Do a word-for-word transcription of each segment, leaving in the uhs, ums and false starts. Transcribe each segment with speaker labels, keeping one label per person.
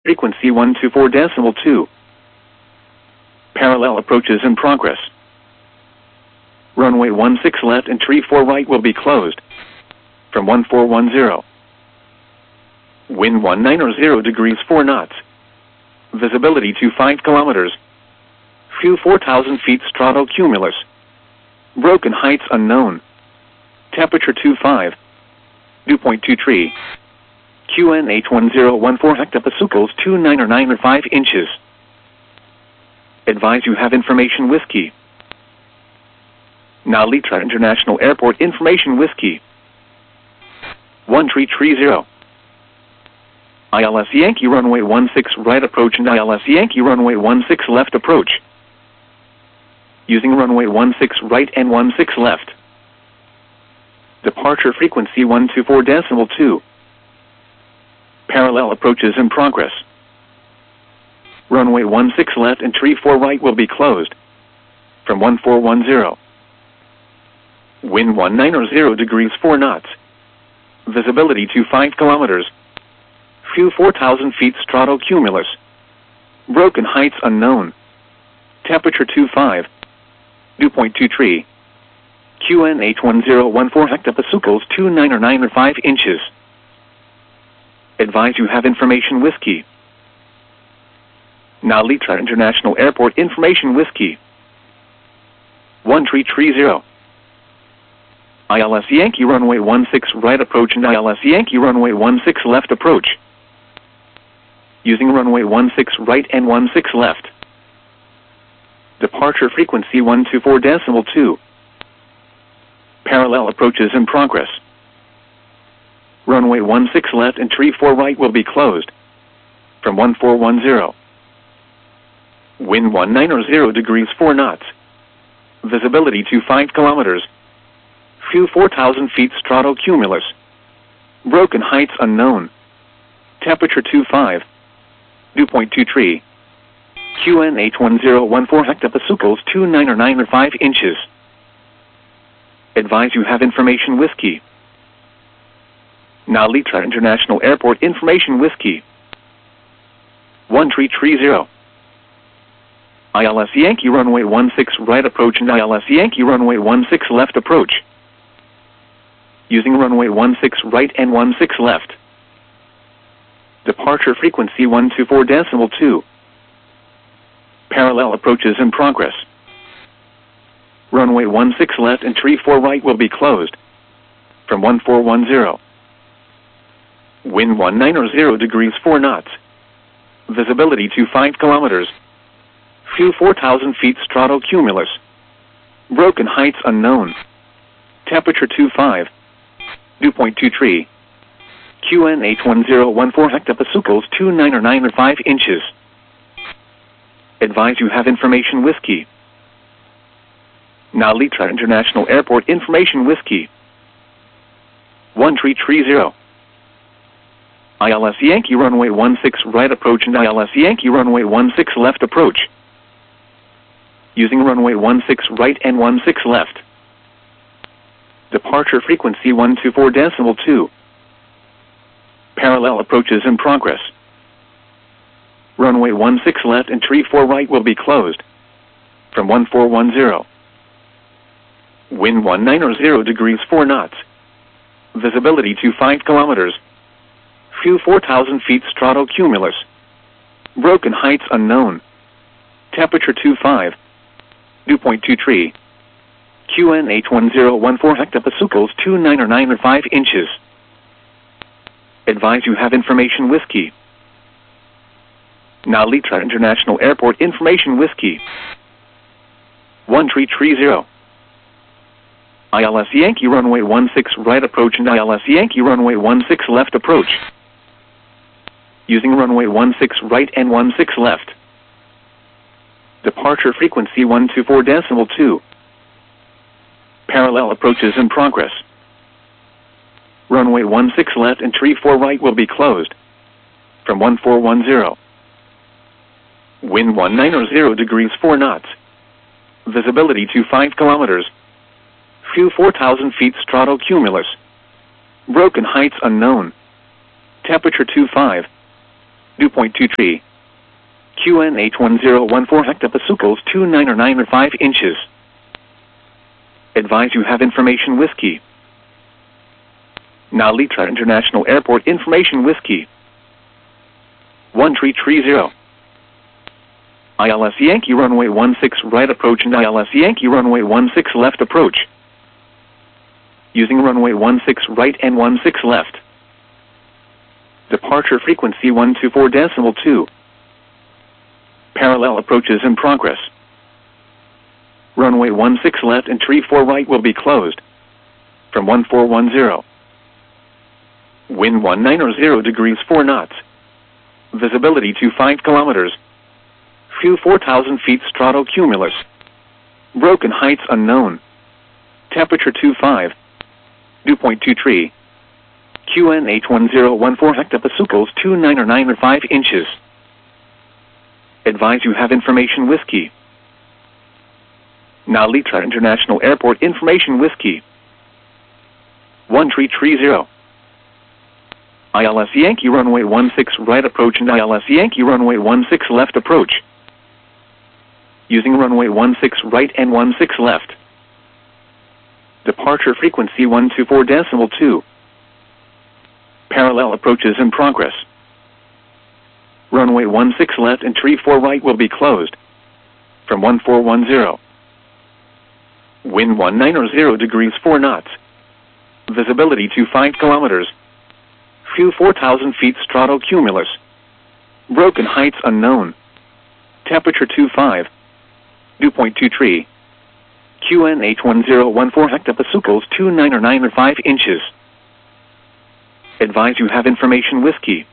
Speaker 1: Frequency one two four decimal two. Parallel approaches in progress. Runway one six left and tree four right will be closed. From one four one zero. Wind one nine zero degrees four knots. Visibility to five kilometers. Few four thousand feet stratocumulus. Broken heights unknown. Temperature two five. Dew point two three. Q N H one zero one four hectopascals two nine or nine or five inches. Advise you have information whiskey. Now Litra International Airport information whiskey. one three three zero. I L S Yankee runway one six right approach and I L S Yankee runway one six left approach. Using runway one six right and one six left. Departure frequency one two four decimal two. Parallel approaches in progress. Runway one six left and tree four right will be closed. From one four one zero. Wind one nine zero degrees four knots. Visibility to five kilometers. Few four thousand feet stratocumulus. Broken heights unknown. Temperature two five. Dew point two three. Q N H one zero one four hectopascals two nine or nine or five inches. Advise you have information whiskey. Now Litra International Airport information whiskey. one three three zero. I L S Yankee runway one six right approach and I L S Yankee runway one six left approach. Using runway one six right and one six left. Departure frequency one two four decimal two. Parallel approaches in progress. Runway one six left and tree four right will be closed. From one four one zero. Wind one nine zero degrees four knots. Visibility to five kilometers. Few four thousand feet stratocumulus. Broken heights unknown. Temperature two five. Dew point two three. Q N H one zero one four hectopascals two nine or nine or five inches. Advise you have information whiskey. Now Litra International Airport information whiskey. one three three zero. I L S Yankee runway one six right approach and I L S Yankee runway one six left approach. Using runway one six right and one six left. Departure frequency one two four decimal two. Parallel approaches in progress. Runway one six left and tree four right will be closed. From one four one zero. Wind one nine zero degrees four knots. Visibility to five kilometers. Few four thousand feet stratocumulus. Broken heights unknown. Temperature two five. Dew point two three. Q N H one zero one four hectopascals two nine or nine or five inches. Advise you have information whiskey. Now Litra International Airport information whiskey. one three three zero. I L S Yankee runway one six right approach and I L S Yankee runway one six left approach. Using runway one six right and one six left. Departure frequency one two four decimal two. Parallel approaches in progress. Runway one six left and tree four right will be closed. From one four one zero. Wind one nine zero degrees four knots. Visibility to five kilometers. Few four thousand feet stratocumulus. Broken heights unknown. Temperature two five. Dew point two three. Q N H one zero one four hectopascals two nine or nine or five inches. Advise you have information whiskey. Now Litra International Airport information whiskey. one three three zero. I L S Yankee runway one six right approach and I L S Yankee runway one six left approach. Using runway one six right and one six left. Departure frequency one two four decimal two. Parallel approaches in progress. Runway one six left and tree four right will be closed. From one four one zero. Wind one nine zero degrees four knots. Visibility to five kilometers. Few four thousand feet stratocumulus. Broken heights unknown. Temperature two five. two point two three. Q N H one zero one four hectopascals two nine or nine or five inches. Advise you have information whiskey. Nalitra International Airport information whiskey. one three three zero. I L S Yankee runway one six right approach and I L S Yankee runway one six left approach. Using runway one six right and one six left. Departure frequency one two four decimal two. Parallel approaches in progress. Runway one six left and three four right will be closed. From one four one zero. Wind one nine or zero degrees four knots. Visibility to five kilometers. Few four thousand feet stratocumulus. Broken heights unknown. Temperature two five. two point two three. Q N H one zero one four hectopascals two nine or nine or five inches. Advise you have information whiskey. Nalitra International Airport information whiskey. one three three zero. I L S Yankee runway one six right approach and I L S Yankee runway one six left approach. Using runway one six right and one six left. Departure frequency one two four decimal two. Parallel approaches in progress. Runway one six left and three four right will be closed. From one four one zero. Wind one nine or zero degrees four knots. Visibility to five kilometers. Few four thousand feet stratocumulus. Broken heights unknown. Temperature two five. two point two three. Q N H one zero one four hectopascals two nine or nine or five inches. Advise you have information whiskey.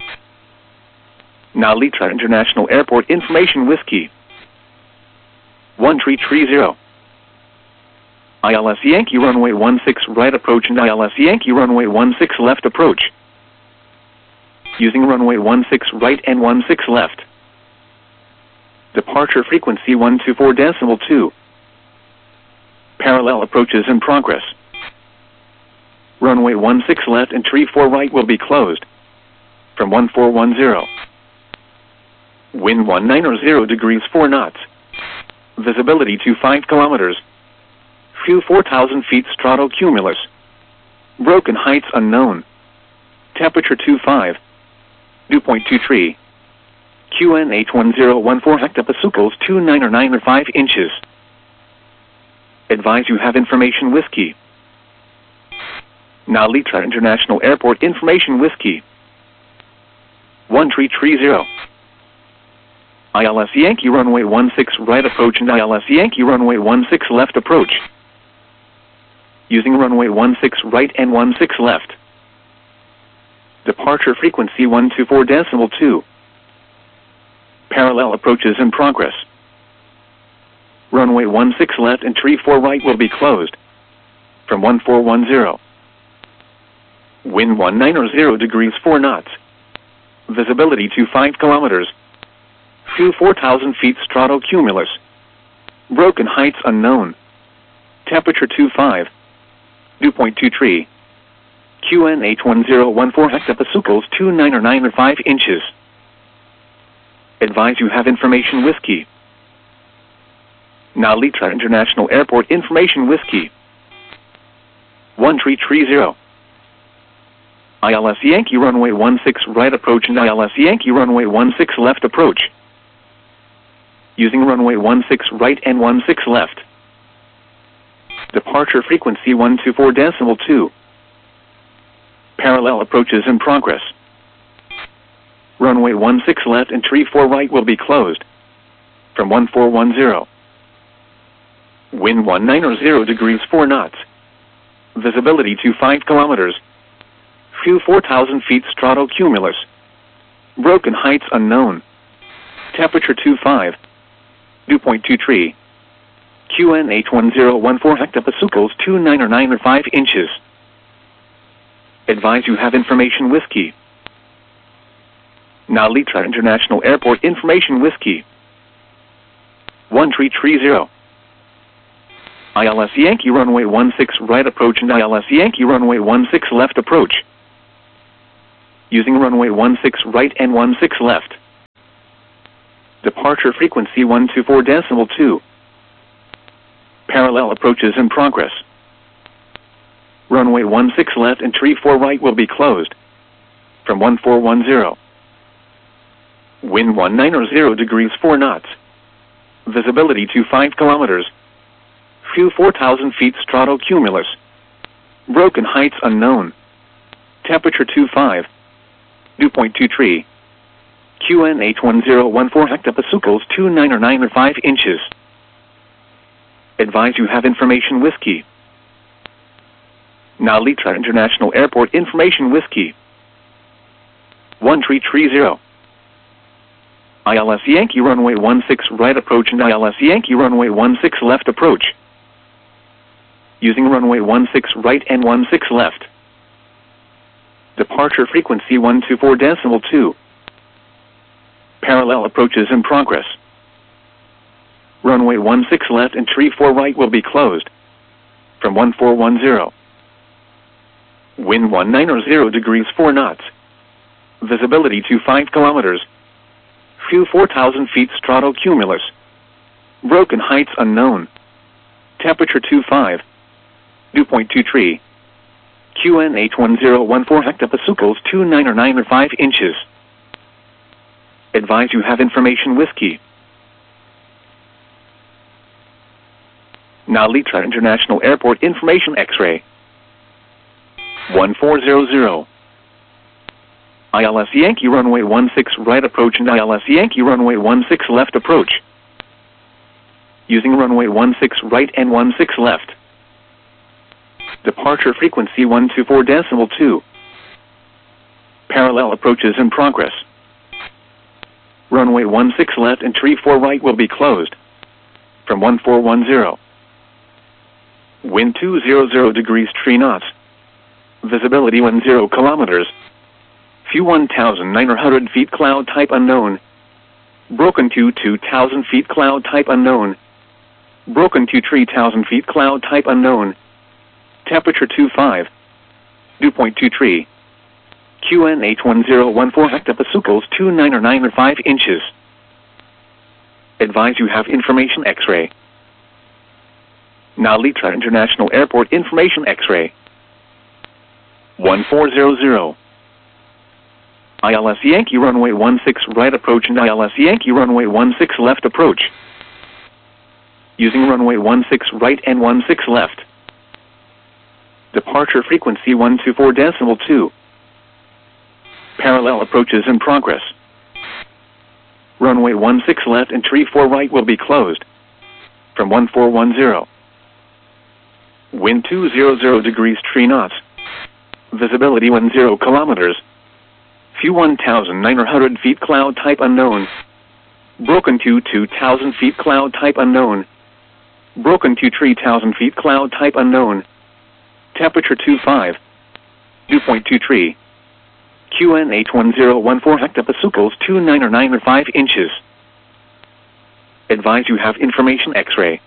Speaker 1: Nalitra International Airport information whiskey. one three three zero. I L S Yankee runway one six right approach and I L S Yankee runway one six left approach. Using runway one six right and one six left. Departure frequency one two four decimal two. Parallel approaches in progress. Runway one six left and three four right will be closed. From one four one zero. Wind one nine or zero degrees four knots. Visibility to five kilometers. Few four thousand feet stratocumulus. Broken heights unknown. Temperature two five. two point two three. Q N H one zero one four hectopascals two nine or nine or five inches. Advise you have information whiskey. Nalitra International Airport information whiskey. one three three zero. I L S Yankee runway one six right approach and I L S Yankee runway one six left approach. Using runway one six right and one six left. Departure frequency one two four decimal two. Parallel approaches in progress. Runway one six left and three four right will be closed. From one four one zero. Wind one nine or zero degrees four knots. Visibility to five kilometers. Few four thousand feet stratocumulus. Broken heights unknown. Temperature two five. two point two three. Q N H one zero one four hectopascals two nine or nine or five inches. Advise you have information whiskey. Nalitra International Airport information whiskey. one three three zero. I L S Yankee runway one six right approach and I L S Yankee runway one six left approach. Using runway one six right and one six left. Departure frequency one two four decimal two. Parallel approaches in progress. Runway one six left and three four right will be closed. From one four one zero. Wind one nine or zero degrees four knots. Visibility to five kilometers. Few four thousand feet stratocumulus. Broken heights unknown. Temperature two five. two point two three. Q N H one zero one four hectopascals two nine or nine or five inches. Advise you have information whiskey. Nalitra International Airport information whiskey. one three three zero. I L S Yankee runway one six right approach and I L S Yankee runway one six left approach. Using runway one six right and one six left. Departure frequency one two four point two. Parallel approaches in progress. Runway one six left and tree four right will be closed. From one four one zero. Wind one nine zero degrees four knots. Visibility to five kilometers. Few four thousand feet stratocumulus. Broken heights unknown. Temperature two five. Dew point two three. Q N H one zero one four hectopascals two nine or nine or five inches. Advise you have information whiskey. Nalitra International Airport information whiskey. one three three zero. I L S Yankee runway one six right approach and I L S Yankee runway one six left approach. Using runway one six right and one six left. Departure frequency one two four point two. Parallel approaches in progress. Runway one six left and tree four right will be closed. From one four one zero. Wind one nine zero degrees four knots. Visibility to five kilometers. Few four thousand feet stratocumulus. Broken heights unknown. Temperature two five. Dew point two three. Q N H one zero one four hectopascals two nine or nine or five inches. Advise you have information whiskey. Nalitra International Airport information X-ray. one four zero zero. I L S Yankee runway one six right approach and I L S Yankee runway one six left approach. Using runway one six right and one six left. Departure frequency one two four point two. Parallel approaches in progress. Runway one six left and tree four right will be closed. From one four one zero. Wind two hundred degrees three knots. Visibility one zero kilometers. Few one thousand nine hundred feet cloud type unknown. Broken to two thousand feet cloud type unknown. Broken to three thousand feet cloud type unknown. Temperature two five. Dew point two three. Q N H one zero one four hectopascals two nine or nine or five inches. Advise you have information X-ray. Nalitra International Airport information X-ray. one four zero zero. I L S Yankee runway one six right approach and I L S Yankee runway one six left approach. Using runway one six right and one six left. Departure frequency one two four point two. Parallel approaches in progress. Runway one six left and tree four right will be closed. From one four one zero. Wind two hundred degrees three knots. Visibility one zero kilometers. Few one thousand nine hundred feet cloud type unknown. Broken to two thousand feet cloud type unknown. Broken to three thousand feet cloud type unknown. Temperature two five. Dew point two three. Q N H one zero one four hectopascals two nine or nine or five inches. Advise you have information X-ray.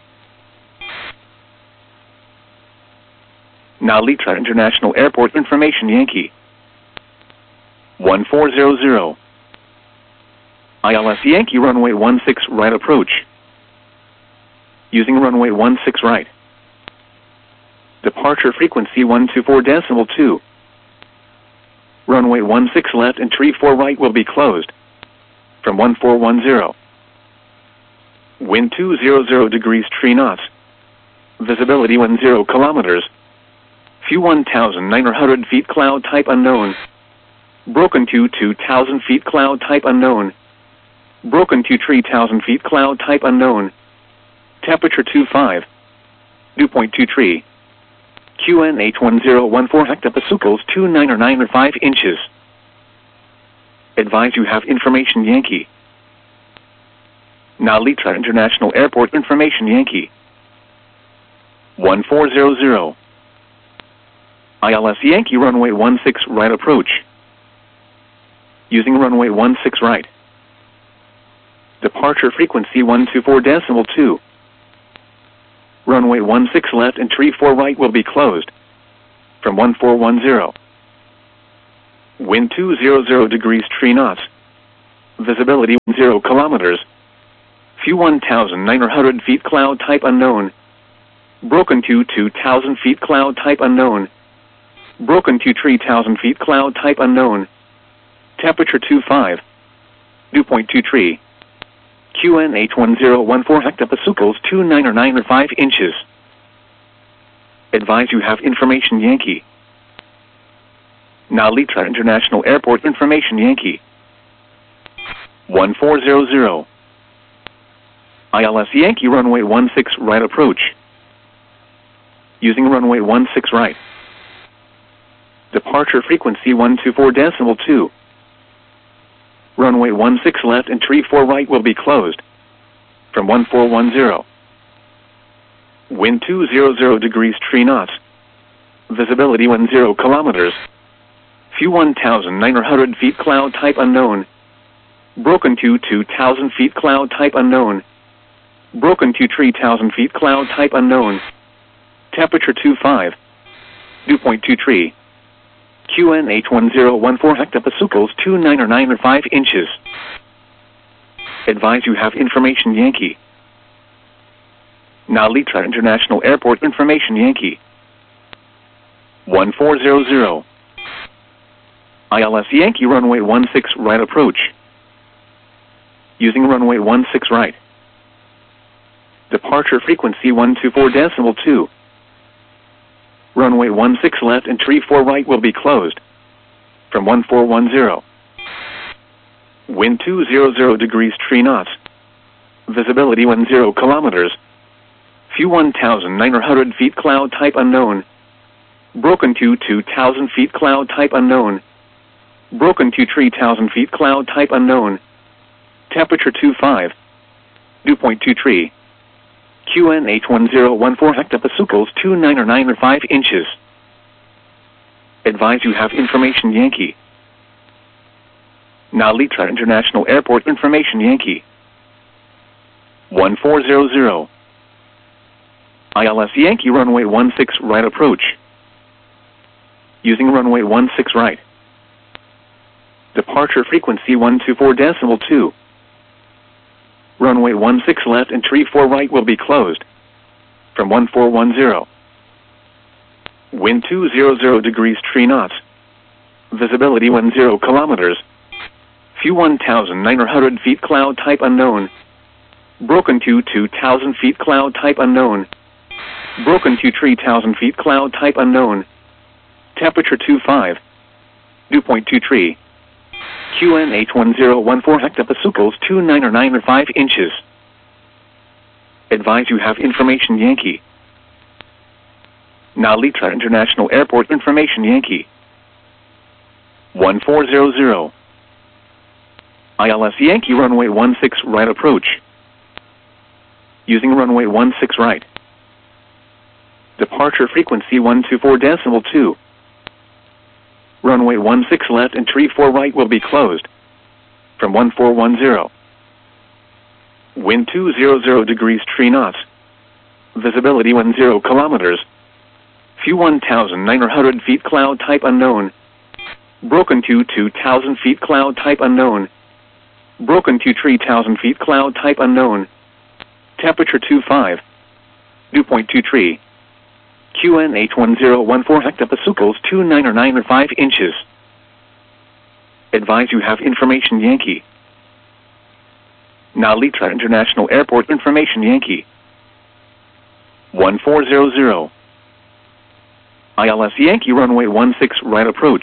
Speaker 1: Nalitra International Airport information Yankee. one four zero zero. I L S Yankee runway one six right approach. Using runway one six right. Departure frequency one two four point two. Runway one six left and tree four right will be closed. From one four one zero. Wind two hundred degrees three knots. Visibility one zero kilometers. Few one thousand nine hundred feet cloud type unknown. Broken to two thousand feet cloud type unknown. Broken to three thousand feet cloud type unknown. Temperature two five. Dew point two three. Q N H one zero one four hectopascals two nine or nine or five inches. Advise you have information Yankee. Nalitra International Airport information Yankee. one four zero zero. I L S Yankee runway one six right approach. Using runway one six right. Departure frequency one two four point two. Runway one six left and tree four right will be closed. From one four one zero. Wind two hundred degrees three knots. Visibility zero kilometers. View one thousand nine hundred feet cloud type unknown. Broken to two thousand feet cloud type unknown. Broken to three thousand feet cloud type unknown. Temperature twenty-five. Dew point two three. Q N eight one zero one four hectopascals two nine or nine or five inches. Advise you have information Yankee. Nalitra International Airport information Yankee. one four zero zero. I L S Yankee runway one six right approach. Using runway one six right. Departure frequency one two four decimal two. Runway one six left and three four right will be closed. From one four one zero. Wind two hundred degrees three knots. Visibility one zero kilometers. View one thousand nine hundred feet cloud type unknown. Broken to two thousand feet cloud type unknown. Broken to three thousand feet cloud type unknown. Temperature twenty-five. Dew point two three. Q N eight one zero one four hectopascals two nine or nine or five inches. Advise you have information Yankee. Nalitra International Airport information Yankee. one four zero zero. I L S Yankee runway one six right approach. Using runway one six right. Departure frequency one two four decimal two. Runway one six left and three four right will be closed. From one four one zero. Wind two hundred degrees three knots. Visibility one zero kilometers. View one thousand nine hundred feet cloud type unknown. Broken to two thousand feet cloud type unknown. Broken to three thousand feet cloud type unknown. Temperature twenty-five. Dew point two three. Q N eight one zero one four hectopascals two nine or nine or five inches. Advise you have information Yankee. Nalitra International Airport information Yankee. one four zero zero. I L S Yankee runway one six right approach. Using runway one six right. Departure frequency one two four decimal two. Runway one six left and three four right will be closed. From one four one zero. Wind two hundred degrees three knots. Visibility one zero kilometers. View one thousand nine hundred feet cloud type unknown. Broken to two thousand feet cloud type unknown. Broken to three thousand feet cloud type unknown. Temperature twenty-five. Dew point two three. Q N eight one zero one four hectopascals two nine or nine or five inches. Advise you have information Yankee. Nalitra International Airport information Yankee. one four zero zero. I L S Yankee runway one six right approach. Using runway one six right. Departure frequency one two four decimal two. Runway one six left and three four right will be closed. From one four one zero. Wind two hundred degrees three knots. Visibility one zero kilometers. View one thousand nine hundred feet cloud type unknown. Broken to two thousand feet cloud type unknown. Broken to three thousand feet cloud type unknown. Temperature twenty-five. Dew point two three. Q N eight one zero one four hectopascals two nine or nine or five inches. Advise you have information Yankee. Nalitra International Airport information Yankee. one four zero zero. I L S Yankee runway one six right approach.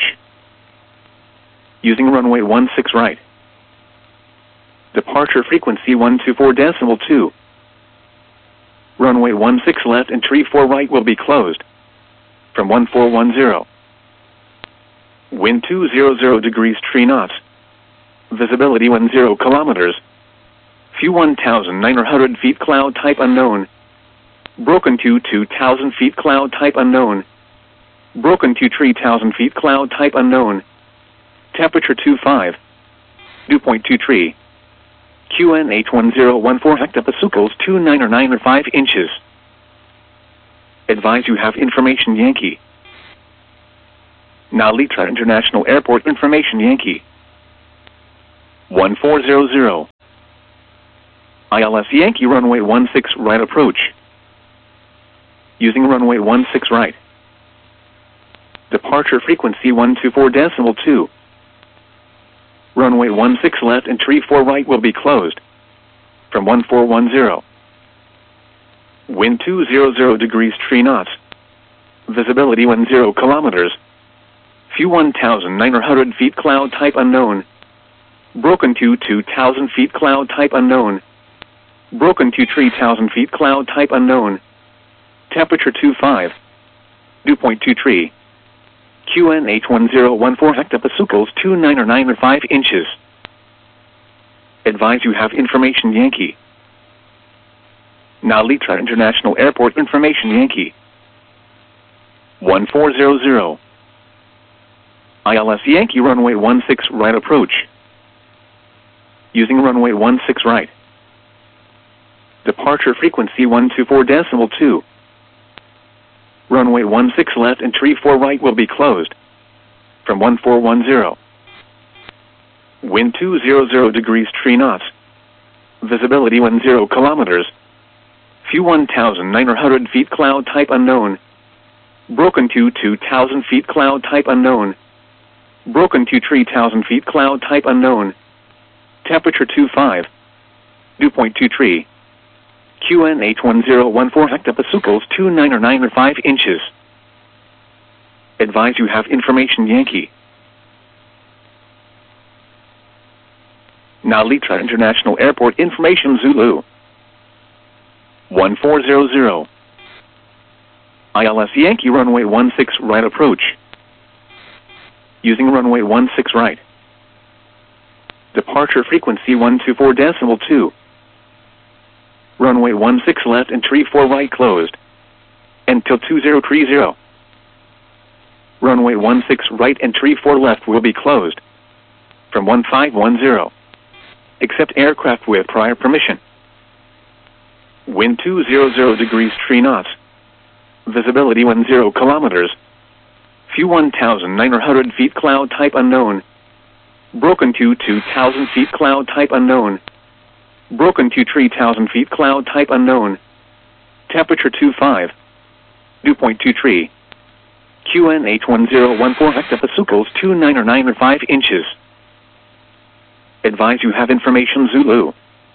Speaker 1: Using runway one six right. Departure frequency one two four decimal two. Runway one six left and three four right will be closed. From one four one zero. Wind two hundred degrees three knots. Visibility one zero kilometers. View one thousand nine hundred feet cloud type unknown. Broken to two thousand feet cloud type unknown. Broken to three thousand feet cloud type unknown. Temperature twenty-five. Dew point two three. Q N eight one zero one four hectopascals two nine or nine or five inches. Advise you have information Yankee. Nalitra International Airport information Yankee. one four zero zero. I L S Yankee runway one six right approach. Using runway one six right. Departure frequency one two four decimal two. Runway one six left and tree four right will be closed. From one four one zero. Wind two hundred degrees three knots. Visibility one zero kilometers. View one thousand nine hundred feet cloud type unknown. Broken to two thousand feet cloud type unknown. Broken to three thousand feet cloud type unknown. Temperature two five. Dew point two three. Q N H one zero one four hectopascals two nine nine five inches. Advise you have information Yankee. Nalitra International Airport information Yankee. one four zero zero. I L S Yankee runway one six right approach. Using runway one six right. Departure frequency one two four decimal two. Runway one six left and tree four right will be closed. From one four one zero. Wind two hundred degrees three knots. Visibility one zero kilometers. View one thousand nine hundred feet cloud type unknown. Broken to two thousand feet cloud type unknown. Broken to three thousand feet cloud type unknown. Temperature two five. Dew point two three. Q N H one zero one four hectopascals two nine nine five inches. Advise you have information Yankee. Nalitra International Airport information Zulu. one four zero zero. I L S Yankee runway one six right approach. Using runway one six right. Departure frequency one two four decimal two. Runway one six left and tree four right closed. Until two zero three zero. Runway one six right and tree four left will be closed. From one five one zero. Except aircraft with prior permission. Wind two hundred degrees three knots. Visibility one zero kilometers. View one thousand nine hundred feet cloud type unknown. Broken to two thousand feet cloud type unknown. Broken to three thousand feet cloud type unknown. Temperature two five. Dew point two three. Q N H one zero one four hectopascals two nine nine five inches. Advise you have information Zulu.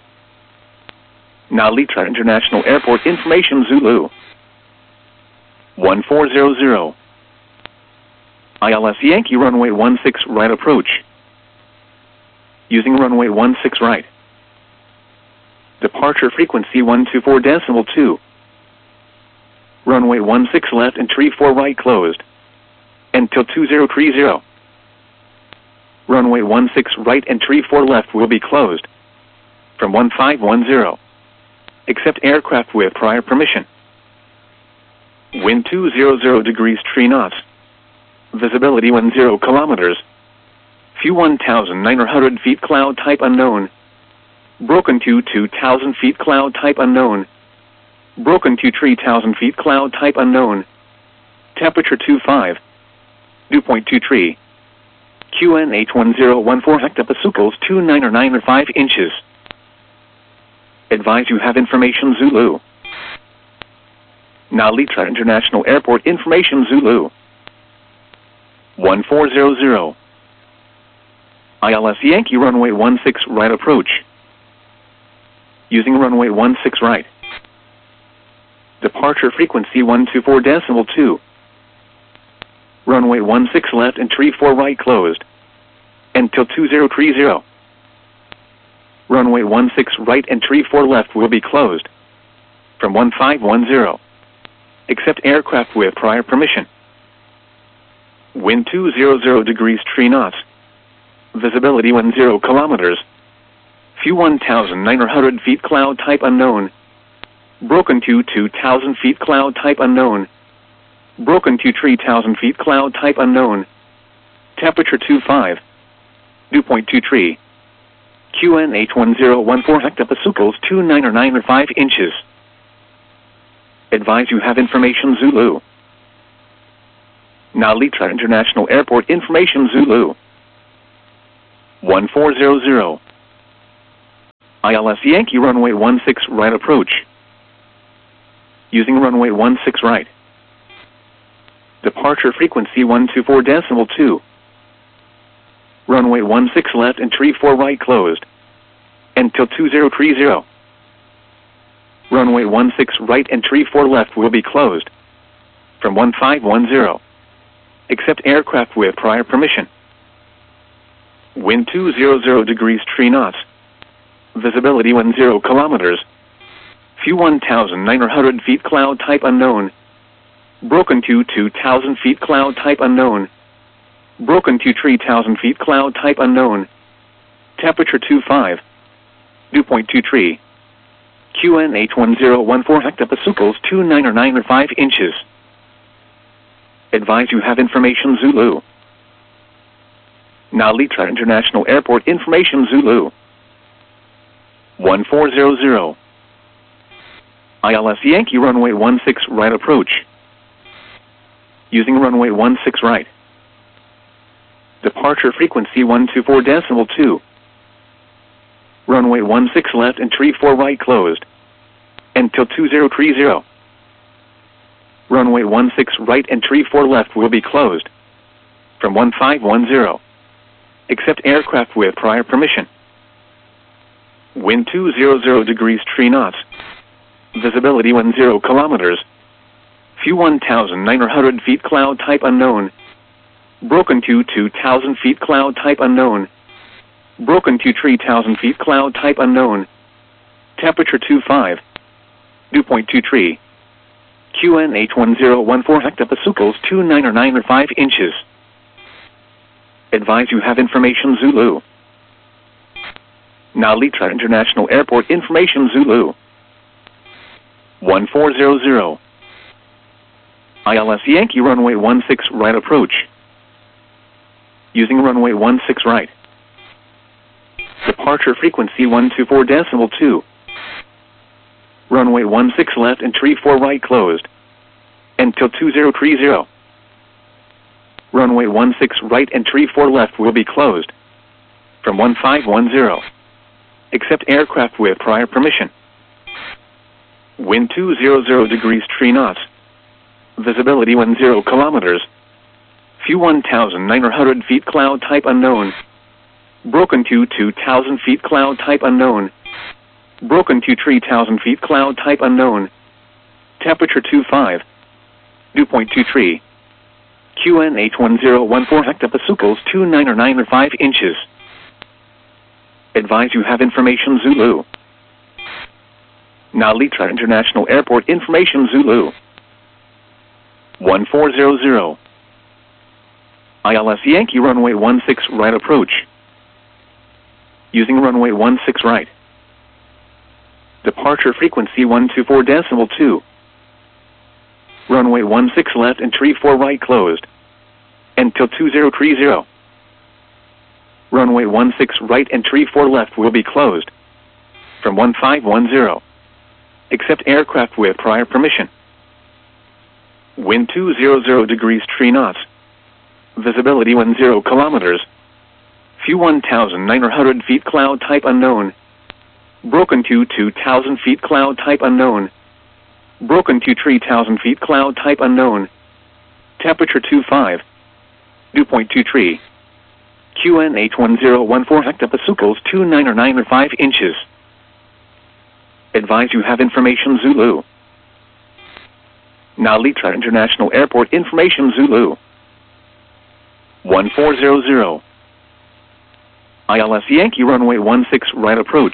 Speaker 1: Nalitra International Airport information Zulu. one four zero zero. I L S Yankee runway one six right approach. Using runway one six right. Departure frequency one two four decimal two. Runway one six left and tree four right closed. Until two zero three zero. Runway one six right and tree four left will be closed. From one five one zero. Except aircraft with prior permission. Wind two hundred degrees three knots. Visibility one zero kilometers. View one thousand nine hundred feet cloud type unknown. Broken to two thousand feet cloud type unknown. Broken to three thousand feet cloud type unknown. Temperature two five. Dew point two three. Q N H one zero one four hectopascals two nine nine five inches. Advise you have information Zulu. Nalitra International Airport information Zulu. one four zero zero. I L S Yankee runway one six right approach. Using runway one six right. Departure frequency one two four decimal two. Runway one six left and tree four right closed. Until two zero three zero. Runway one six right and tree four left will be closed. From one five one zero. Except aircraft with prior permission. Wind two hundred degrees three knots. Visibility one zero kilometers. View one thousand nine hundred feet cloud type unknown. Broken to two thousand feet cloud type unknown. Broken to three thousand feet cloud type unknown. Temperature two five. Dew point two three. Q N H one zero one four hectopascals two nine nine five inches. Advise you have information Zulu. Now Litra International Airport information Zulu. one four zero zero. I L S Yankee runway one six right approach. Using runway one six right. Departure frequency one two four decimal two. Runway one six left and tree four right closed. Until two zero three zero. Runway one six right and tree four left will be closed. From one five one zero. Accept aircraft with prior permission. Wind two hundred degrees three knots. Visibility one zero kilometers. View one thousand nine hundred feet cloud type unknown. Broken to two thousand feet cloud type unknown. Broken to three thousand feet cloud type unknown. Temperature two five. Dew point two three. Q N H one zero one four hectopascals two nine or nine or five inches. Advise you have information Zulu. Now Litra International Airport information Zulu. one four zero zero. I L S Yankee runway one six right approach. Using runway one six right. Departure frequency one two four decimal two. Runway one six left and tree four right closed. Until two zero three zero. Runway one six right and tree four left will be closed. From one five one zero. Accept aircraft with prior permission. Wind two hundred degrees three knots. Visibility one zero kilometers. View one thousand nine hundred feet cloud type unknown. Broken to two thousand feet cloud type unknown. Broken to three thousand feet cloud type unknown. Temperature two five. Dew point two three. Q N H one zero one four hectopascals two nine or nine or five inches. Advise you have information Zulu. Now Litra International Airport information Zulu. one four zero zero. I L S Yankee runway one six right approach. Using runway one six right. Departure frequency one two four decimal two. Runway one six left and tree four right closed. Until two zero three zero. Runway one six right and tree four left will be closed. From one five one zero. Accept aircraft with prior permission. Wind two hundred degrees three knots. Visibility one zero kilometers. View one thousand nine hundred feet cloud type unknown. Broken to two thousand feet cloud type unknown. Broken to three thousand feet cloud type unknown. Temperature two five. Dew point two three. Q N H one zero one four hectopascals two nine or nine or five inches. Advise you have information Zulu. Now Litra International Airport information Zulu. one four zero zero. I L S Yankee runway one six right approach. Using runway one six right. Departure frequency one two four decimal two. Runway one six left and tree four right closed. Until two zero three zero. Runway one six right and tree four left will be closed. From one five one zero. Accept aircraft with prior permission. Wind two hundred degrees three knots. Visibility one zero kilometers. View one thousand nine hundred feet cloud type unknown. Broken to two thousand feet cloud type unknown. Broken to three thousand feet cloud type unknown. Temperature two five. Dew point two three. Q N H one zero one four hectopascals two nine or nine or five inches. Advise you have information Zulu. Now Litra International Airport information Zulu. one four zero zero. I L S Yankee runway one six right approach.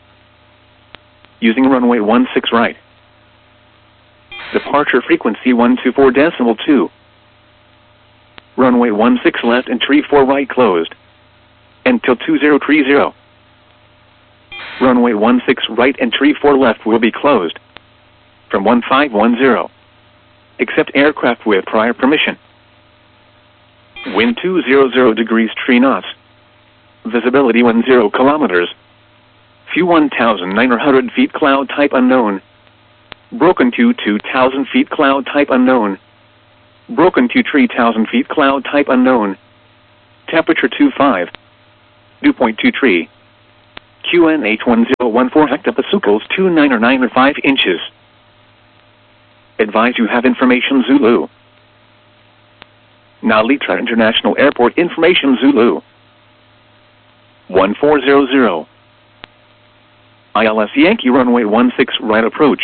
Speaker 1: Using runway one six right. Departure frequency one two four decimal two. Runway one six left and tree four right closed. Until two zero three zero. Runway one six right and tree four left will be closed. From one five one zero. Accept aircraft with prior permission. Wind two hundred degrees three knots. Visibility one zero kilometers. View one thousand nine hundred feet cloud type unknown. Broken to two thousand feet cloud type unknown. Broken to three thousand feet, cloud type unknown. Temperature two five. Dew point two three. Q N H one zero one four hectopascals two nine or nine or five inches. Advise you have information Zulu. Now Litra International Airport information Zulu. one four zero zero. I L S Yankee runway one six right approach.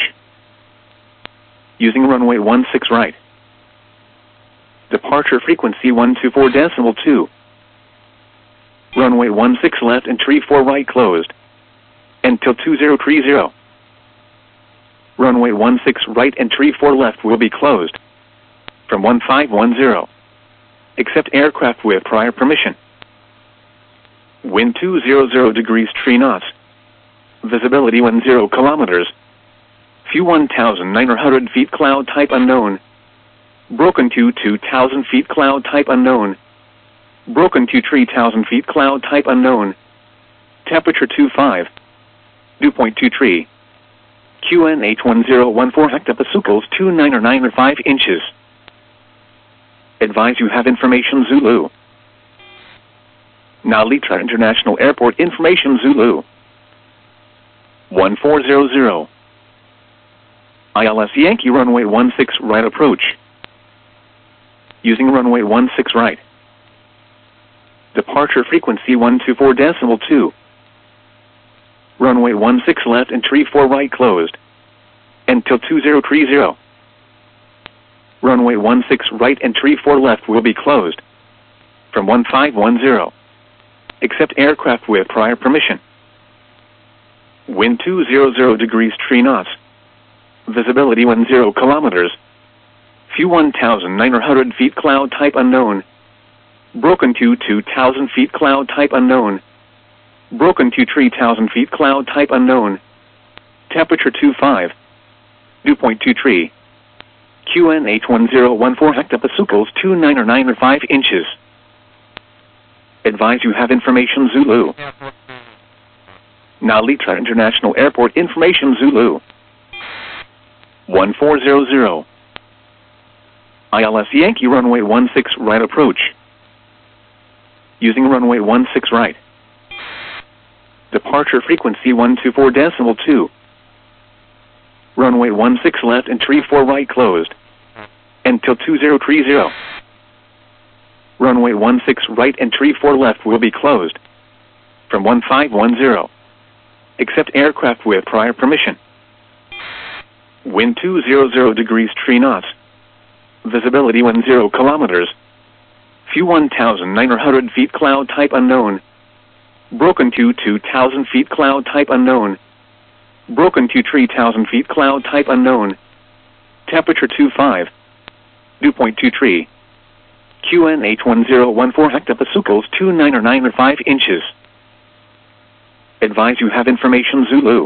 Speaker 1: Using runway one six right. Departure frequency one two four decimal two. Runway one six left and three four right closed. Until two zero three zero. Runway one six right and three four left will be closed. From one five one zero. Except aircraft with prior permission. Wind two hundred degrees three knots. Visibility one zero kilometers. View one thousand nine hundred feet, cloud type unknown. Broken to two thousand feet, cloud type unknown. Broken to three thousand feet, cloud type unknown. Temperature two five. Dew point two three. Q N H one zero one four hectopascals two nine or nine or five inches. Advise you have information Zulu. Now Litra International Airport information Zulu. one four zero zero. I L S Yankee runway one six right approach. Using runway one six right. Departure frequency one two four decimal two. Runway one six left and three four right closed. Until two zero three zero. Runway one six right and three four left will be closed. From one five one zero. Except aircraft with prior permission. Wind two hundred degrees three knots. Visibility one zero kilometers. View one thousand nine hundred feet, cloud type unknown. Broken to two thousand feet, cloud type unknown. Broken to three thousand feet, cloud type unknown. Temperature two five. Dew point two three. Q N H one zero one four hectopascals two nine or nine or five inches. Advise you have information Zulu. Now Litra International Airport information Zulu. one four zero zero. I L S Yankee runway one six right approach. Using runway one six right. Departure frequency one two four decimal two. Runway one six left and three four right closed. Until two zero three zero. Runway one six right and three four left will be closed. From one five one zero. Except aircraft with prior permission. Wind two hundred degrees three knots. Visibility one zero kilometers. View one thousand nine hundred feet, cloud type unknown. Broken to two thousand feet, cloud type unknown. Broken to three thousand feet, cloud type unknown. Temperature two five. Dew point two three. Q N H one zero one four hectopascals two nine or nine or five inches. Advise you have information Zulu.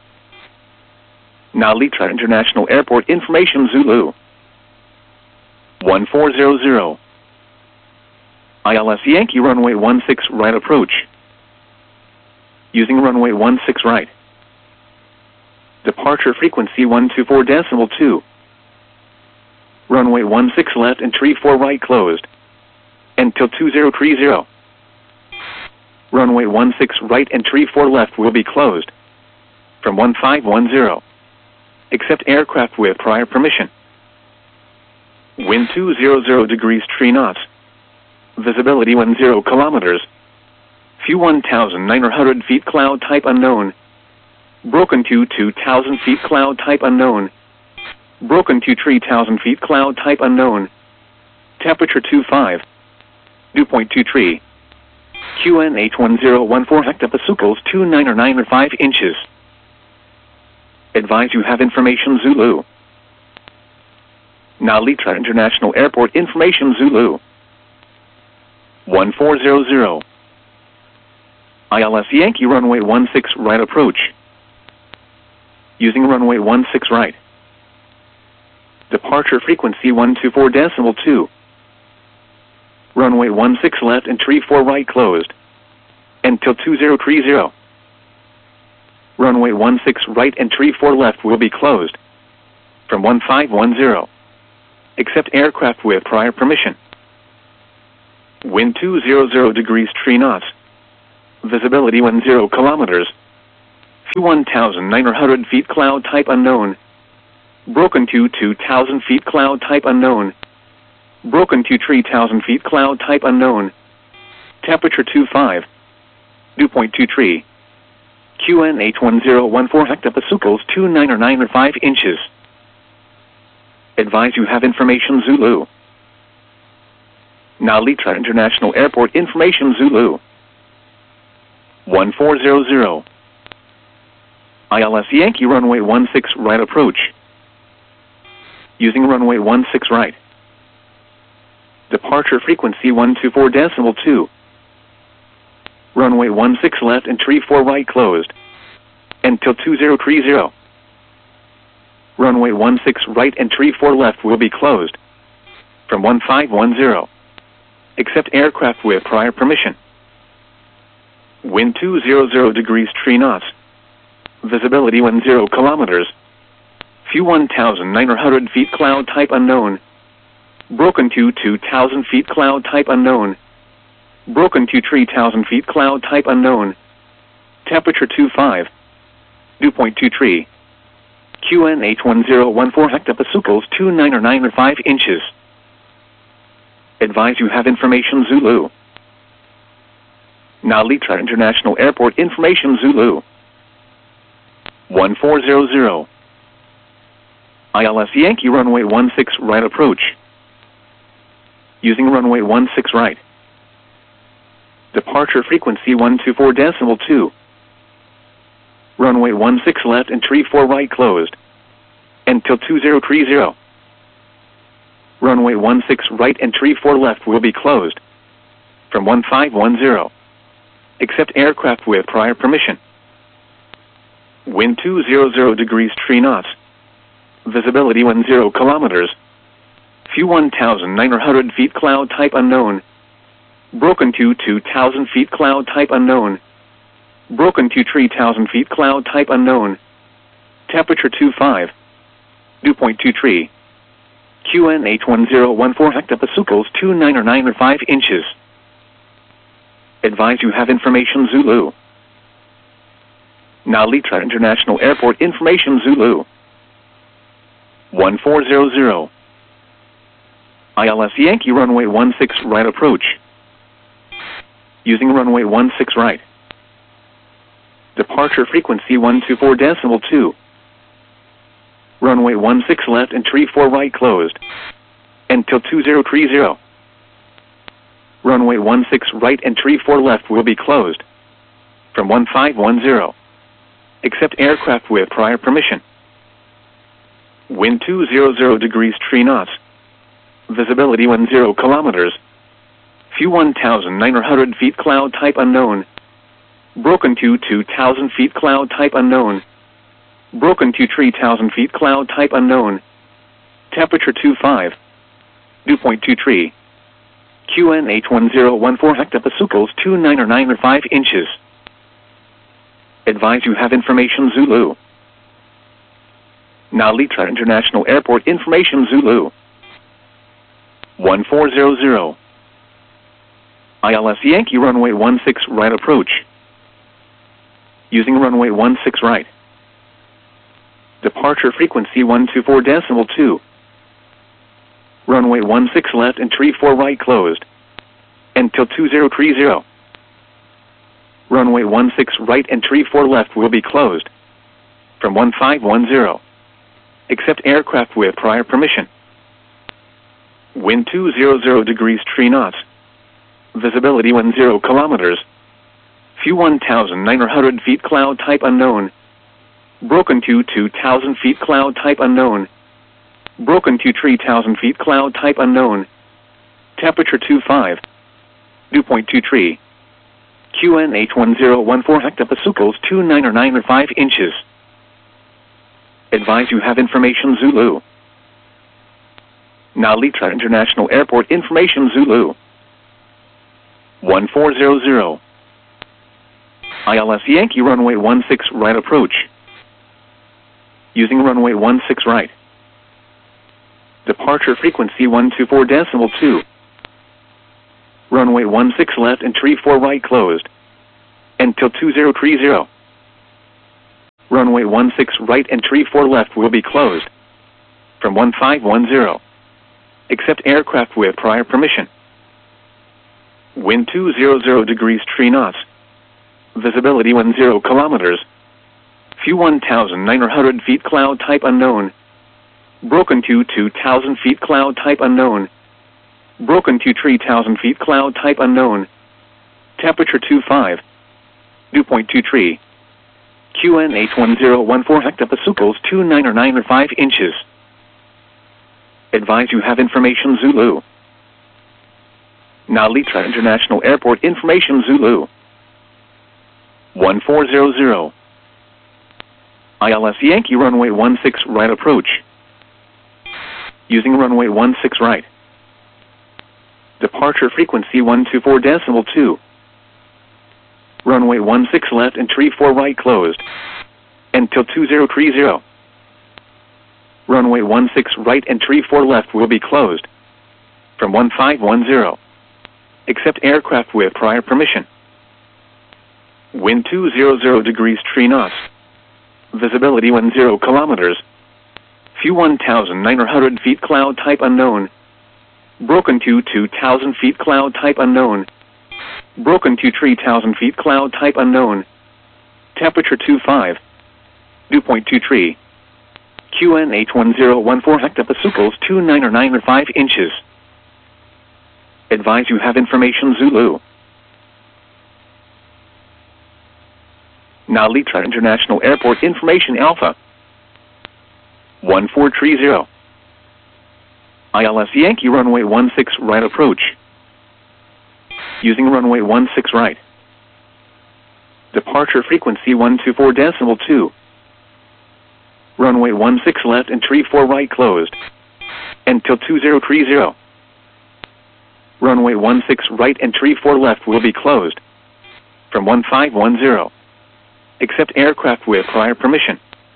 Speaker 1: Now Litra International Airport information Zulu. one four zero zero. I L S Yankee runway one six right approach. Using runway one six right. Departure frequency one two four decimal two. Runway one six left and three four right closed. Until two zero three zero. Runway one six right and three four left will be closed. From one five one zero. Except aircraft with prior permission. Wind two hundred degrees three knots. Visibility one zero kilometers. View one thousand nine hundred feet, cloud type unknown. Broken to two thousand feet, cloud type unknown. Broken to three thousand feet, cloud type unknown. Temperature two five. Dew point two three. Q N H one zero one four hectopascals two nine or nine or five inches. Advise you have information Zulu. Now Litra International Airport information Zulu. one four zero zero. I L S Yankee runway one six right approach. Using runway one six right. Departure frequency one two four decimal two. Runway one six left and three four right closed. Until two zero three zero. Runway one six right and three four left will be closed. From one five one zero. Accept aircraft with prior permission. Wind two hundred degrees three knots. Visibility one zero kilometers. View one thousand nine hundred feet cloud type unknown. Broken to two thousand feet cloud type unknown. Broken to three thousand feet cloud type unknown. Temperature twenty-five. Dew point two three. Q N H one zero one four hectopascals two nine nine five inches. Advise you have information Zulu. Now Litra International Airport information Zulu. one four zero zero. I L S Yankee runway one six right approach. Using runway one six right. Departure frequency one two four decimal two. Runway one six left and three four right closed. Until two zero three zero. Runway one six right and three four left will be closed. From one five one zero. Accept aircraft with prior permission. Wind two hundred degrees three knots. Visibility one zero kilometers. View one thousand nine hundred feet cloud type unknown. Broken to two thousand feet cloud type unknown. Broken to three thousand feet cloud type unknown. Temperature twenty-five. Dew point two three. Q N H one zero one four hectopascals two nine nine five inches. Advise you have information Zulu. Now Litra International Airport information Zulu. one four zero zero. I L S Yankee runway one six right approach. Using runway one six right. Departure frequency one two four decimal two. Runway one six left and three four right closed. Until two zero three zero. Runway one six right and three four left will be closed. From one five one zero. Accept aircraft with prior permission. Wind two hundred degrees three knots. Visibility one zero kilometers. View one thousand nine hundred feet cloud type unknown. Broken to two thousand feet cloud type unknown. Broken to three thousand feet cloud type unknown. Temperature twenty-five. Dew point two three. Q N H one zero one four hectopascals two nine nine five inches. Advise you have information Zulu. Now Litra International Airport information Zulu. one four zero zero. I L S Yankee runway one six right approach. Using runway one six right. Departure frequency one two four decimal two. Runway one six left and three four right closed. Until two zero three zero. Runway one six right and three four left will be closed. From one five one zero. Accept aircraft with prior permission. Wind two hundred degrees three knots. Visibility one zero kilometers. View one thousand nine hundred feet cloud type unknown. Broken to two thousand feet cloud type unknown. Broken to three thousand feet cloud type unknown. Temperature twenty-five. Dew point two three. Q N H one zero one four hectopascals two nine nine five inches. Advise you have information Zulu. Now Litra International Airport information Zulu. one four zero zero. I L S Yankee runway one six right approach. Using runway one six right. Departure frequency one two four decimal two. Runway one six left and three four right closed. Until two zero three zero. Runway one six right and three four left will be closed. From one five one zero. Accept aircraft with prior permission. Wind two hundred degrees three knots. Visibility one zero kilometers. View one thousand nine hundred feet cloud type unknown. Broken to two thousand feet cloud type unknown. Broken to three thousand feet cloud type unknown. Temperature twenty-five. Dew point two three. Q N H one zero one four hectopascals two nine nine five inches. Advise you have information Zulu. Now Litra International Airport information Zulu. one four zero zero. I L S Yankee runway one six right approach. Using runway one six right. Departure frequency one two four decimal two. Runway one six left and tree four right closed. Until two zero three zero. Runway one six right and tree four left will be closed. From one five one zero. Accept aircraft with prior permission. Wind two hundred degrees three knots. Visibility one zero kilometers. View one thousand nine hundred feet cloud type unknown. Broken to two thousand feet cloud type unknown. Broken to three thousand feet cloud type unknown. Temperature two five. Dew point two three. Q N eight one zero one four hectopascals two nine or nine or five inches. Advise you have information Zulu. Nalitra International Airport information Zulu. one four zero zero. I L S Yankee runway one six right approach. Using runway one six right. Departure frequency one two four decimal two. Runway one six left and tree four right closed. Until two zero three zero. Runway one six right and tree four left will be closed. From one five one zero. Accept aircraft with prior permission. Wind two hundred degrees three knots. Visibility one zero kilometers. View one thousand nine hundred feet cloud type unknown. Broken to two thousand feet cloud type unknown. Broken to three thousand feet cloud type unknown. Temperature two five. Dew point two three. Q N eight one zero one four hectopascals two nine or nine or five inches. Advise you have information Zulu. Nalitra International Airport information Alpha. one four three zero. I L S Yankee runway one six right approach. Using runway one six right. Departure frequency one two four decimal two. Runway one six left and tree four right closed. Until two zero three zero. Runway one six right and tree four left will be closed. From one five one zero. Accept aircraft with prior permission.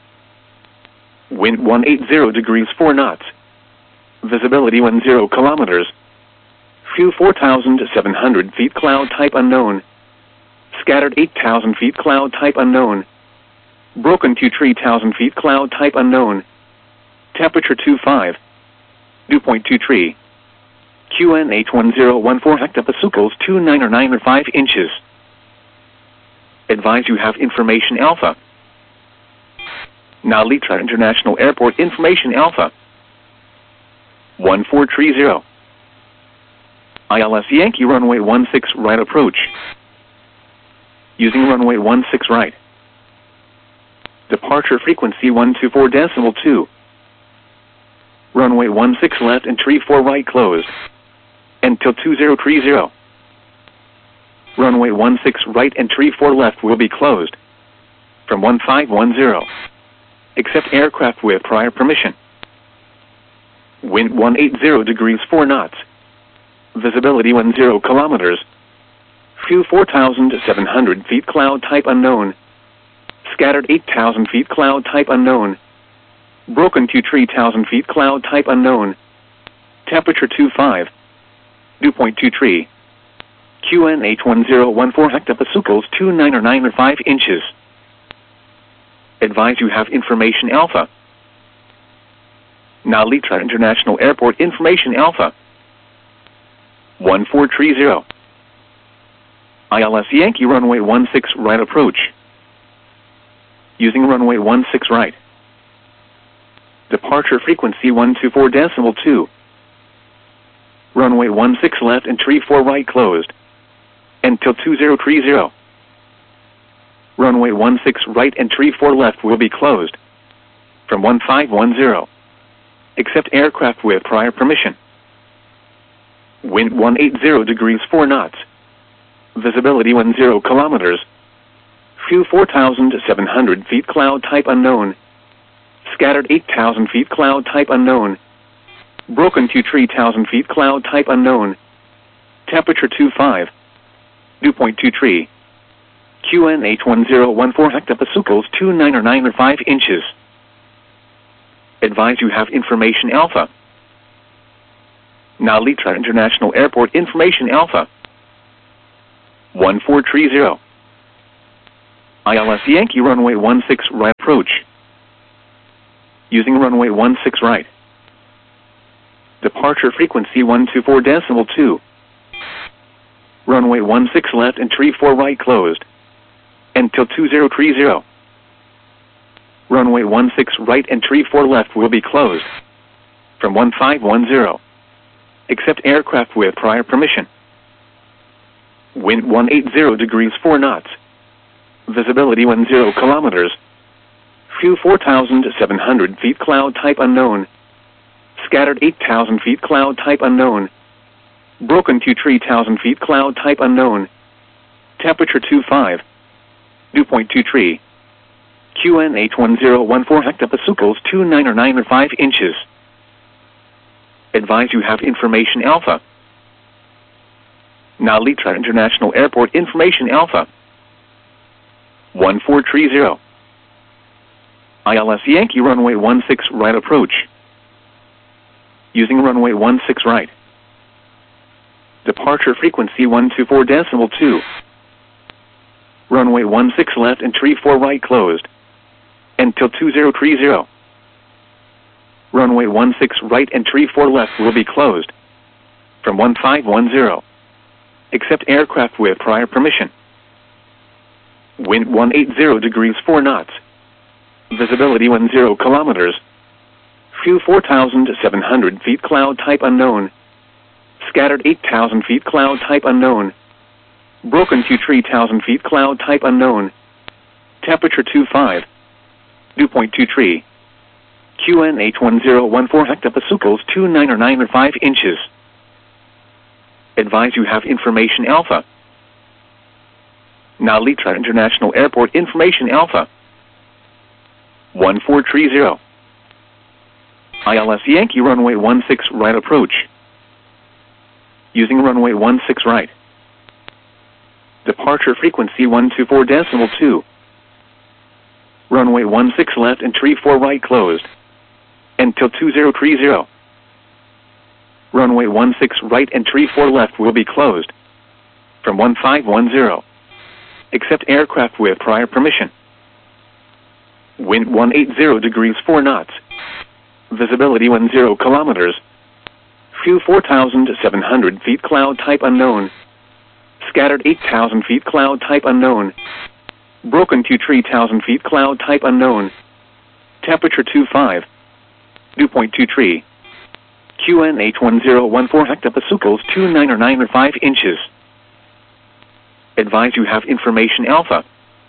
Speaker 1: Wind one eighty degrees four knots. Visibility one zero kilometers. View four thousand seven hundred feet cloud type unknown. Scattered eight thousand feet cloud type unknown. Broken to three thousand feet cloud type unknown. Temperature two five. Dew point two three. Q N eight one zero one four hectopascals two nine or nine or five inches. Advise you have information Alpha. Nalitra International Airport information Alpha. one four three zero. I L S Yankee runway one six right approach. Using runway one six right. Departure frequency one two four decimal two. Runway one six left and tree four right closed. Until two zero three zero. Runway one six right and tree four left will be closed. From one five one zero. Accept aircraft with prior permission. Wind one eighty degrees four knots. Visibility one zero kilometers. View four thousand seven hundred feet cloud type unknown. Scattered eight thousand feet cloud type unknown. Broken to three thousand feet cloud type unknown. Temperature two five. Dew point two three. Q N eight one zero one four hectopascals two nine or nine or five inches. Advise you have information Alpha. Nalitra International Airport information Alpha. one four three zero. I L S Yankee runway one six right approach. Using runway one six right. Departure frequency one two four decimal two. Runway one six left and tree four right closed. Until two zero three zero. Runway one six right and tree four left will be closed. From one five one zero. Accept aircraft with prior permission. Wind one eighty degrees four knots. Visibility one zero kilometers. View four thousand seven hundred feet cloud type unknown. Scattered eight thousand feet cloud type unknown. Broken to three thousand feet cloud type unknown. Temperature two five. Dew point two three. Q N eight one zero one four hectopascals two nine or nine or five inches. Advise you have information Alpha. Now Litra International Airport information Alpha. one four three zero. I L S Yankee runway one six right approach. Using runway one six right. Departure frequency one two four decimal two. Runway one six left and three four right closed. Until two zero three zero. Runway one six right and three four left will be closed. From one five one zero. Except aircraft with prior permission. Wind one eighty degrees four knots. Visibility one zero kilometers. View four thousand seven hundred feet cloud type unknown. Scattered eight thousand feet cloud type unknown. Broken to three thousand feet cloud type unknown. Temperature two five. Dew point two three. Q N H one zero one four hectopascals two nine or nine or five inches. Advise you have information Alpha. Now Litra International Airport information Alpha. one four three zero. I L S Yankee runway one six right approach. Using runway one six right. Departure frequency one two four decimal two. Runway one six left and three four right closed. Until two zero three zero. Runway one six right and three four left will be closed. From one five one zero. Except aircraft with prior permission. Wind one eighty degrees four knots. Visibility one zero kilometers. View four thousand seven hundred feet cloud type unknown. Scattered eight thousand feet cloud type unknown. Broken to three thousand feet cloud type unknown. Temperature two five. Dew point two three. Q N H one zero one four hectopascals two nine or nine or five inches. Advise you have information Alpha. Now Litra International Airport information Alpha. one four three zero. I L S Yankee runway one six right approach. Using runway one six right. Departure frequency one two four decimal two. Runway one six left and three four right closed. Until two zero three zero. Runway one six right and three four left will be closed. From one five one zero. Except aircraft with prior permission. Wind one eighty degrees four knots. Visibility one zero kilometers. View four thousand seven hundred feet cloud type unknown. Scattered eight thousand feet cloud type unknown. Broken to three thousand feet cloud type unknown. Temperature two five. Dew point two three. Q N H one zero one four hectopascals two nine or nine or five inches. Advise you have information Alpha.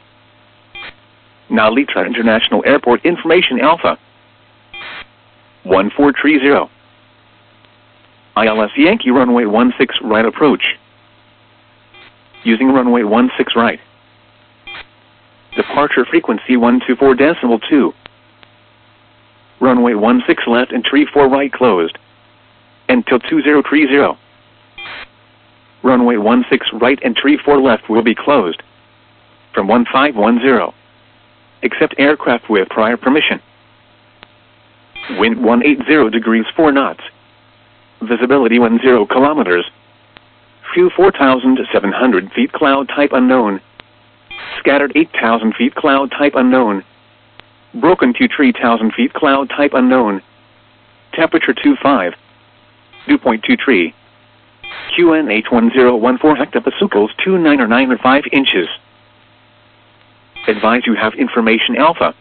Speaker 1: Now Litra International Airport information Alpha. one four three zero. I L S Yankee runway one six right approach. Using runway one six right. Departure frequency one two four decimal two. Runway one six left and three four right closed. Until two zero three zero. Runway one six right and three four left will be closed. From one five one zero. Except aircraft with prior permission. Wind one eighty degrees four knots. Visibility one zero kilometers. View four thousand seven hundred feet cloud type unknown. Scattered eight thousand feet cloud type unknown. Broken to three thousand feet cloud type unknown. Temperature two five. Dew point two three. Q N H one zero one four hectopascals two nine or nine or five inches. Advise you have information Alpha.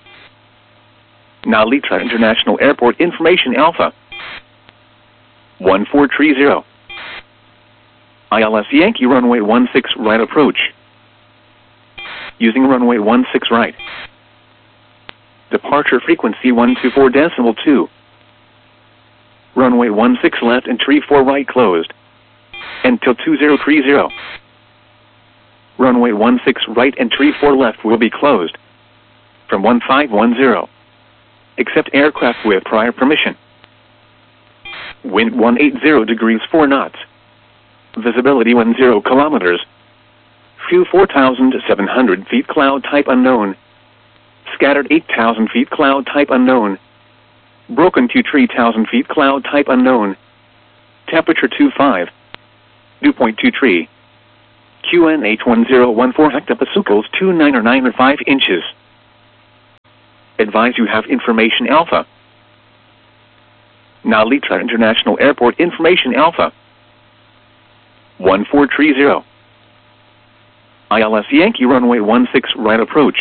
Speaker 1: Now Litra International Airport information Alpha. one four three zero. I L S Yankee runway one six right approach. Using runway one six right. Departure frequency one two four decimal two. Runway one six left and three four right closed. Until two zero three zero. Runway one six right and three four left will be closed. From one five one zero. Except aircraft with prior permission. Wind one eighty degrees four knots. Visibility one zero kilometers. View four thousand seven hundred feet cloud type unknown. Scattered eight thousand feet cloud type unknown. Broken to three thousand feet cloud type unknown. Temperature two five. Dew point two three. Q N H one zero one four hectopascals two nine or nine or five inches. Advise you have information alpha. Nalita International Airport information alpha. one four three zero. I L S Yankee runway one six right approach.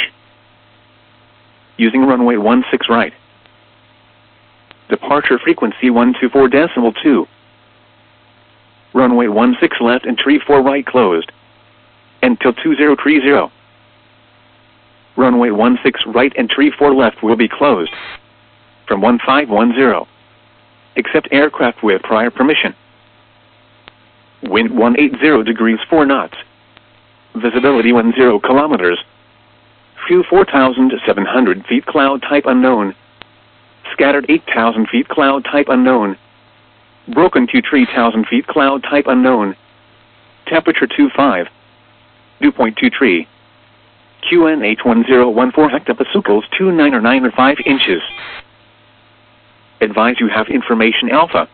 Speaker 1: Using runway one six right. Departure frequency one two four decimal two. Runway one six left and three four right closed. Until two zero three zero. Runway one six right and three four left will be closed. From one five one zero. Except aircraft with prior permission. Wind one eighty degrees four knots. Visibility ten kilometers. View four thousand seven hundred feet cloud type unknown. Scattered eight thousand feet cloud type unknown. Broken to three thousand feet cloud type unknown. Temperature two five. Dew point two three. Q N H one zero one four hectopascals two nine or nine or five inches. Advise you have information alpha.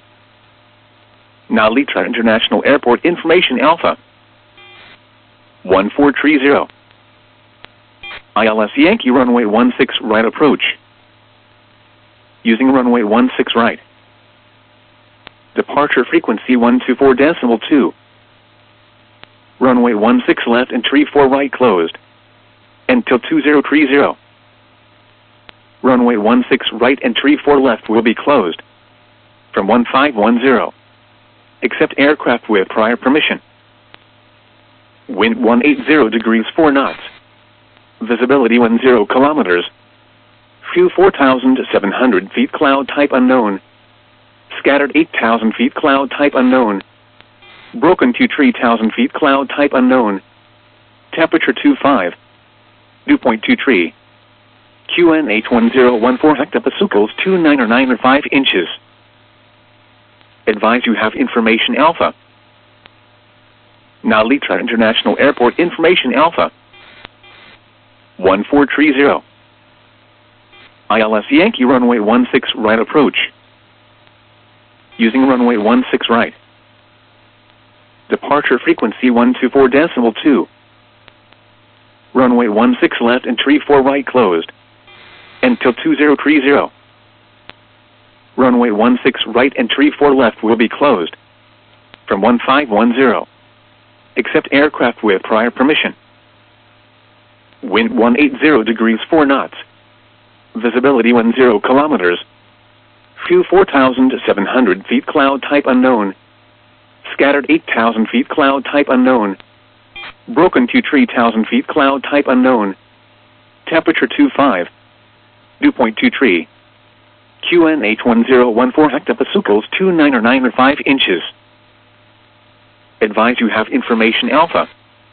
Speaker 1: Nalita International Airport information alpha. one four three zero. I L S Yankee runway one six right approach. Using runway one six right. Departure frequency one two four decimal two. Runway one six left and three four right closed. Until two zero three zero. Runway one six right and three four left will be closed. From one five one zero. Except aircraft with prior permission. Wind one eighty degrees four knots. Visibility ten kilometers. View four thousand seven hundred feet cloud type unknown. Scattered eight thousand feet cloud type unknown. Broken to three thousand feet cloud type unknown. Temperature two five. Dew point two three. Q N H one zero one four hectopascals two nine or nine or five inches. Advise you have information alpha. Nalita International Airport information alpha. one four three zero. I L S Yankee runway one six right approach. Using runway one six right. Departure frequency one two four decimal two. Runway one six left and three four right closed. Until two zero three zero. Runway one six right and three four left will be closed. From one five one zero. Except aircraft with prior permission. Wind one eighty degrees four knots. Visibility ten kilometers. View four thousand seven hundred feet cloud type unknown. Scattered eight thousand feet cloud type unknown. Broken to three thousand feet cloud type unknown. Temperature two five. Dew point two three. Q N H one zero one four hectopascals two nine or nine or five inches. Advise you have information alpha.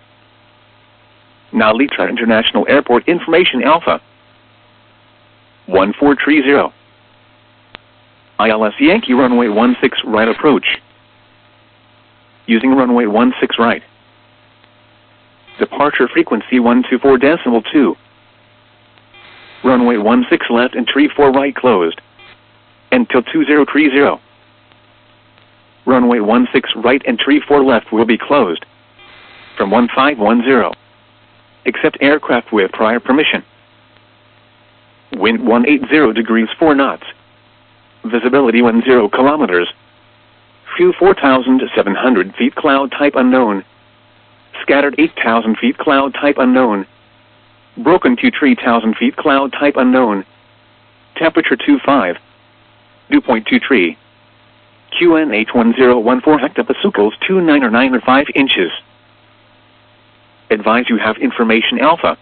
Speaker 1: Nalita International Airport information alpha. one four three zero. I L S Yankee runway one six right approach. Using runway one six right. Departure frequency one two four decimal two. Runway one six left and three four right closed. Until two zero three zero. Runway one six right and three four left will be closed. From one five one zero. Except aircraft with prior permission. Wind one eighty degrees four knots. Visibility ten kilometers. View four thousand seven hundred feet cloud type unknown. Scattered eight thousand feet cloud type unknown. Broken to three thousand feet cloud type unknown. Temperature two five. Dew point two three. Q N H one zero one four hectopascals two nine or nine or five inches. Advise you have information alpha.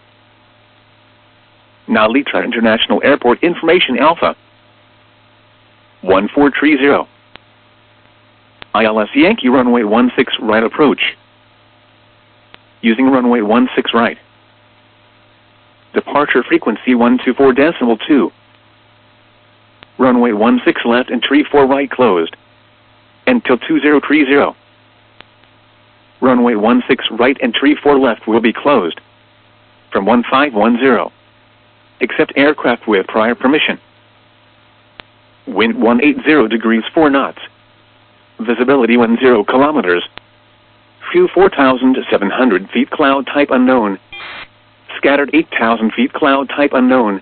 Speaker 1: Nalita International Airport information alpha. one four three zero. I L S Yankee runway one six right approach. Using runway one six right. Departure frequency one two four decimal two. Runway one six left and three four right closed. Until two zero three zero. Runway one six right and three four left will be closed. From one five one zero. Except aircraft with prior permission. Wind one eighty degrees four knots. Visibility one zero kilometers. View four thousand seven hundred feet cloud type unknown. Scattered eight thousand feet cloud type unknown.